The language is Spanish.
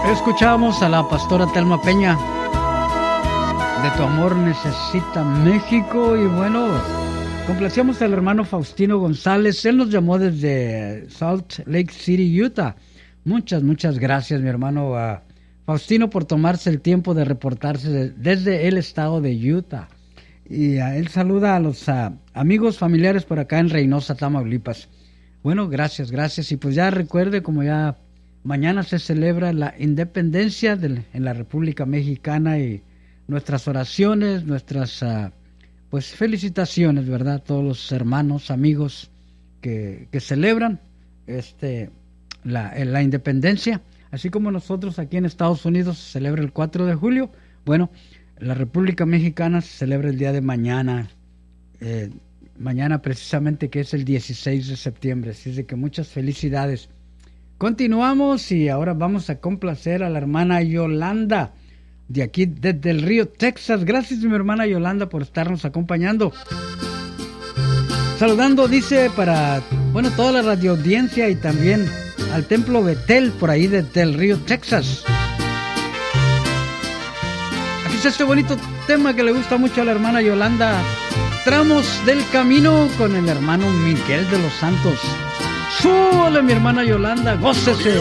Escuchamos a la pastora Telma Peña, de Tu amor necesita México. Y bueno, complacíamos al hermano Faustino González. Él nos llamó desde Salt Lake City, Utah. Muchas gracias, mi hermano Faustino, por tomarse el tiempo de reportarse desde el estado de Utah. Y él saluda a los amigos familiares por acá en Reynosa, Tamaulipas. Bueno, gracias. Y pues ya recuerde, como ya mañana se celebra la independencia en la República Mexicana, y nuestras oraciones, nuestras pues felicitaciones, ¿verdad? Todos los hermanos, amigos que celebran la independencia, así como nosotros aquí en Estados Unidos se celebra el 4 de julio. Bueno, la República Mexicana se celebra el día de mañana, mañana precisamente, que es el 16 de septiembre, así de que muchas felicidades. Continuamos y ahora vamos a complacer a la hermana Yolanda, de aquí desde el Río, Texas. Gracias, mi hermana Yolanda, por estarnos acompañando. Saludando, dice, para, bueno, toda la radioaudiencia y también al Templo Betel, por ahí desde el Río, Texas. Aquí está este bonito tema que le gusta mucho a la hermana Yolanda, Tramos del Camino, con el hermano Miguel de los Santos. ¡Súbale, mi hermana Yolanda! ¡Gócese!